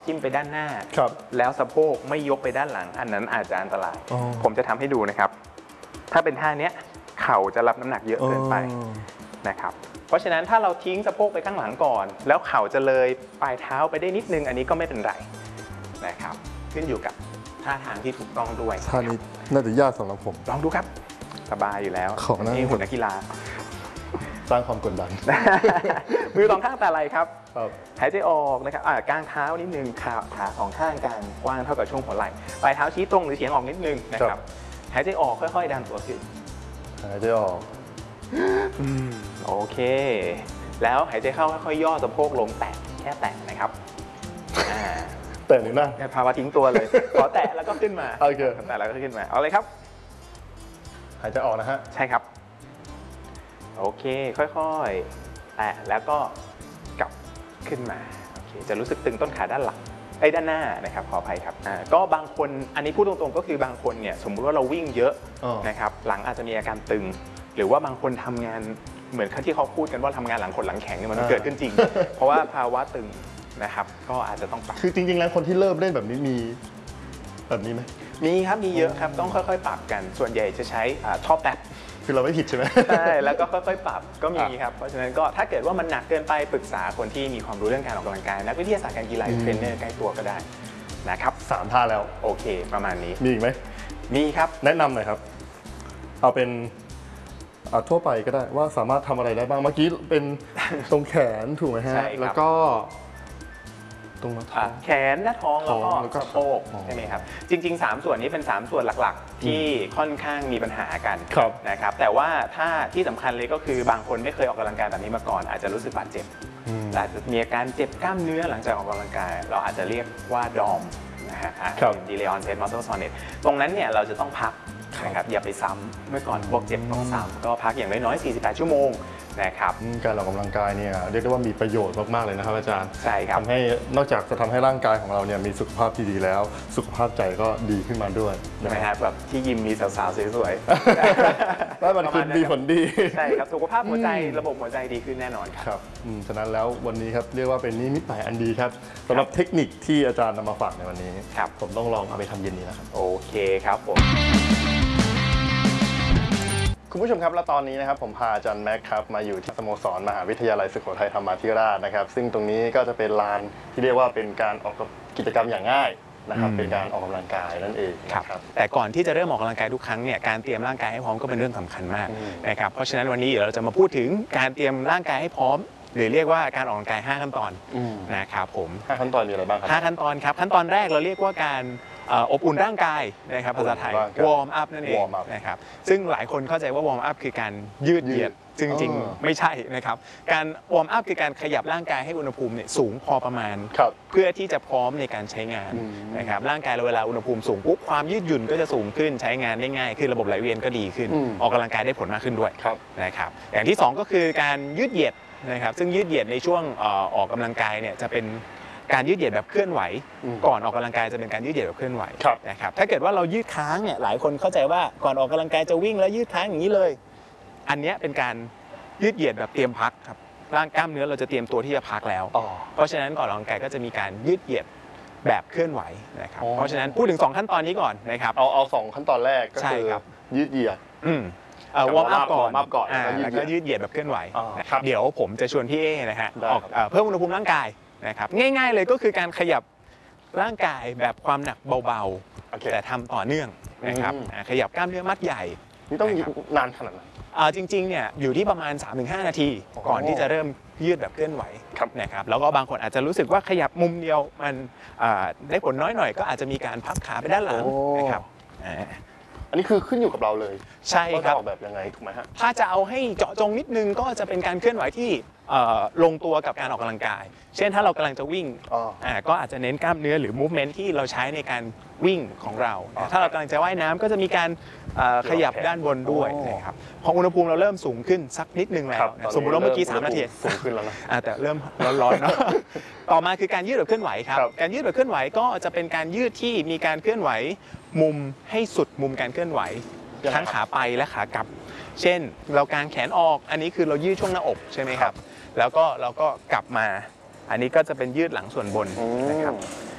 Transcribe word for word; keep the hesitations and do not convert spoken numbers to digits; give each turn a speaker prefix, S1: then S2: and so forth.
S1: จิ้มไปด้านหน้า
S2: แล้ว
S1: สะโพกไม่ยกไปด้านหลังอันนั้นอาจจะอันตรายผมจะทำให้ดูนะครับถ้าเป็นท่านี้เข่าจะรับน้ำหนักเยอะเกินไปนะครับเพราะฉะนั้นถ้าเราทิ้งสะโพกไปข้างหลังก่อนแล้วเข่าจะเลยปลายเท้าไปได้นิดนึงอันนี้ก็ไม่เป็นไรนะครับขึ้นอยู่กับท่าทางที่ถูกต้องด้วย
S2: ท่านี้น่าจะยากสำหรับผม
S1: ลองดูครับสบายอยู่แล้วนี่หุ่นนักกีฬา
S2: สร้างความกดดัน
S1: มือสองข้างแต่ไหล่ครับหายใจออกนะครับกางเท้านิดนึงขาขาสองข้างกันกว้างเท่ากับช่วงหัวไหล่ปลายเท้าชี้ตรงหรือเฉียงออกนิดนึงนะครับหายใจออกค่อยๆดันตัวขึ้น
S2: หายใจออก
S1: โอเคแล้วหายใจเข้าค่อยๆย่อสะโพกลงแตะแค่แตะนะครับ
S2: แตะหรือนั่ง
S1: ภาวะทิ้งตัวเลยขอแตะแล้วก็ขึ้นมา
S2: โอเค
S1: แตะแล้วก็ขึ้นมาเอาเลยครับ
S2: หายใจออกนะฮะ
S1: ใช่ครับโอเคค่อยๆแตะแล้วก็กลับขึ้นมาโอเคจะรู้สึกตึงต้นขาด้านหลังไอ้ด้านหน้านะครับขออภัยครับอ่าก็บางคนอันนี้พูดตรงๆก็คือบางคนเนี่ยสมมุติว่าเราวิ่งเยอะนะครับหลังอาจจะมีอาการตึงหรือว่าบางคนทำงานเหมือนที่เขาพูดกันว่าทำงานหลังขดหลังแข็งเนี่ยมันเกิดขึ้นจริงเพราะว่าภาวะตึงนะครับก็อาจจะต้องปรับ
S2: คือจริงๆแล้วคนที่เริ่มเล่นแบบนี้มีแบบนี้ไหม
S1: มีครับมีเยอะครับต้องค่อยๆปรับกันส่วนใหญ่จะใช้ท่อแป๊บ
S2: คือเราไม่ผิดใช่ไหม
S1: ใช่แล้วก็ค่อยๆปรับก็มีครับเพราะฉะนั้นก็ถ้าเกิดว่ามันหนักเกินไปปรึกษาคนที่มีความรู้เรื่องการออกกำลังกายนักวิทยาศาสตร์การกีฬาเทรนเนอร์ใกล้ตัวก็ได้นะครับ
S2: สามท่าแล้ว
S1: โอเคประมาณนี้
S2: มีอีกไหม
S1: มีครับ
S2: แนะนำหน่อยครับเอาเป็นทั่วไปก็ได้ว่าสามารถทำอะไรได้บ้างเมื่อกี้เป็นตรงแขนถูกไหมฮะแล้วก็ตรง
S1: แขนและท้องแล้วก็สะโพกใช่ไหมครับจริงๆสามส่วนนี้เป็นสามส่วนหลักๆที่ค่อนข้างมีปัญหากันนะครับแต่ว่าถ้าที่สำคัญเลยก็คือบางคนไม่เคยออกกำลังกายแบบนี้มาก่อนอาจจะรู้สึกบาดเจ็บอาจจะมีอาการเจ็บกล้ามเนื้อหลังจากออกกำลังกายเราอาจจะเรียกว่าดอมนะฮะ delay onset muscle soreness ตรงนั้นเนี่ยเราจะต้องพักนะครับอย่าไปซ้ำเมื่อก่อนพวกเจ็บต้องซ้ำก็พักอย่างน้อยๆสี่สิบแปดชั่วโมงนะครับ
S2: การออกกำลังกายเนี่ยเรียกได้ว่ามีประโยชน์มากๆเลยนะครับอาจารย์
S1: ใช่ครับ
S2: ทำให้นอกจากจะทำให้ร่างกายของเราเนี่ยมีสุขภาพที่ดีแล้วสุขภาพใจก็ดีขึ้นมาด้วย
S1: นะครับแบบที่ยิมมีสาวๆสวย
S2: ๆแล้วมันคือดีผลดี
S1: ใช่ครับสุขภาพหัวใจระบบหัวใจดีขึ้นแน่นอน
S2: ครับฉะนั้นแล้ววันนี้ครับเรียกว่าเป็นนิมิตหมายอันดีครับสำหรับเทคนิคที่อาจารย์นำมาฝากในวันนี้ผมต้องลองเอาไปทำเย็นนี้นะครับ
S1: โอเคครับผม
S2: คุณผู้ชมครับและตอนนี้นะครับผมพาอาจารย์แม็กครับมาอยู่ที่สโมสรมหาวิทยาลัยสุโขทัยธรรมาธิราชนะครับซึ่งตรงนี้ก็จะเป็นลานที่เรียกว่าเป็นการออกกิจกรรมอย่างง่ายนะครับเป็นการออกกำลังกายนั่นเอง
S1: ครับแต่ก่อนที่จะเริ่มออกกำลังกายทุกครั้งเนี่ยการเตรียมร่างกายให้พร้อมก็เป็นเรื่องสำคัญมากนะครับเพราะฉะนั้นวันนี้เดี๋ยวเราจะมาพูดถึงการเตรียมร่างกายให้พร้อมหรือเรียกว่าการออกกำลังกายห้าขั้นตอนนะครับผม
S2: ห้าขั้นตอนมีอะไรบ้างครับ
S1: ห้าขั้นตอนครับขั้นตอนแรกเราเรียกว่าการอบอุ่นร่างกายนะครับภาษาไทยวอร์มอัพนั่นเองนะครับซึ่งหลายคนเข้าใจว่าวอร์มอัพคือการยืดเหยียดซึ่งจริงไม่ใช่นะครับการวอร์มอัพคือการขยับร่างกายให้อุณหภูมิเนี่ยสูงพอประมาณเพื่อที่จะพร้อมในการใช้งานนะครับร่างกายเราเวลาอุณหภูมิสูงปุ๊บความยืดหยุ่นก็จะสูงขึ้นใช้งานได้ง่ายขึ้นระบบไหลเวียนก็ดีขึ้นออกกำลังกายได้ผลมากขึ้นด้วยนะครับอย่างที่สองก็คือการยืดเหยียดนะครับซึ่งยืดเหยียดในช่วงออกกำลังกายเนี่ยจะเป็นการยืดเหยียดแบบเคลื่อนไหวก่อนออกกำลังกายจะเป็นการยืดเหยียดแบบเคลื่อนไหวนะครับถ้าเกิดว่าเรายืดค้างเนี่ยหลายคนเข้าใจว่าก่อนออกกำลังกายจะวิ่งแล้วยืดค้างอย่างนี้เลยอันนี้เป็นการยืดเหยียดแบบเตรียมพักครับร่างกล้ามเนื้อเราจะเตรียมตัวที่จะพักแล้วเพราะฉะนั้นก่อนออกกำลังกายก็จะมีการยืดเหยียดแบบเคลื่อนไหวนะครับเพราะฉะนั้นพูดถึงสองขั้นตอนนี้ก่อนนะครับ
S2: เอาเอาสองขั้นตอนแรกก็คือยืดเหยียด
S1: วอร์มอัพก่อนแล้วก็ยืดเหยียดแบบเคลื่อนไหวเดี๋ยวผมจะชวนพี่เอนะฮะออกเพิ่มอุณหภูมิร่างกายนะครับง่ายๆเลยก็คือการขยับร่างกายแบบความหนักเบาๆแต่ทำต่อเนื่องนะครับขยับกล้ามเนื้อมัดใหญ่
S2: นี่ต้องนานขนาดไหน
S1: จริงๆเนี่ยอยู่ที่ประมาณ สามถึงห้า นาทีก่อนที่จะเริ่มยืดแบบเคลื่อนไหวนะครับแล้วก็บางคนอาจจะรู้สึกว่าขยับมุมเดียวมันได้ผลน้อยหน่อยก็อาจจะมีการพับขาไปด้านหลังนะครับ
S2: อันนี้คือขึ้นอยู่กับเราเลย
S1: ใช่ครับ
S2: ออกแบบยังไงถูกไหมฮะ
S1: ถ้าจะเอาให้เจาะจงนิดนึงก็จะเป็นการเคลื่อนไหวที่ลงตัวกับการออกกำลังกายเช่นถ้าเรากำลังจะวิ่งก็อาจจะเน้นกล้ามเนื้อหรือ movement ที่เราใช้ในการวิ่งของเราถ้าเรากำลังจะว่ายน้ำก็จะมีการขยับด้านบนด้วยนะครับพออุณหภูมิเราเริ่มสูงขึ้นสักนิดนึงแล้วสมมติว่าเมื่อกี้สามนาที
S2: สูงขึ้นแล้วนะ
S1: แต่เริ่มร้อนๆเนาะต่อมาคือการยืดแบบเคลื่อนไหวครับการยืดแบบเคลื่อนไหวก็จะเป็นการยืดที่มีการเคลื่อนไหวมุมให้สุดมุมการเคลื่อนไหวทั้งขาไปและขากลับเช่นเรากางแขนออกอันนี้คือเรายืดช่วงหน้าอกใช่ไหมครับแล้วก็เราก็กลับมาอันนี้ก็จะเป็นยืดหลังส่วนบนนะครับ